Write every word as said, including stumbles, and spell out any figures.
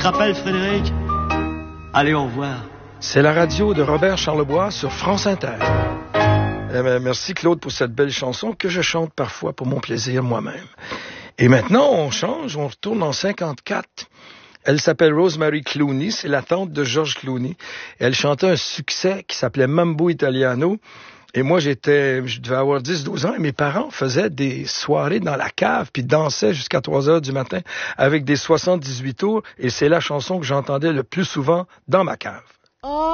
te rappelles, Frédéric? Allez, au revoir. C'est la radio de Robert Charlebois sur France Inter. Eh bien, merci Claude pour cette belle chanson que je chante parfois pour mon plaisir moi-même. Et maintenant, on change, on retourne en cinquante-quatre. Elle s'appelle Rosemary Clooney, c'est la tante de George Clooney. Elle chantait un succès qui s'appelait Mambo Italiano. Et moi, j'étais, je devais avoir dix douze ans, et mes parents faisaient des soirées dans la cave, puis dansaient jusqu'à trois heures du matin avec des soixante-dix-huit tours, et c'est la chanson que j'entendais le plus souvent dans ma cave. Oh.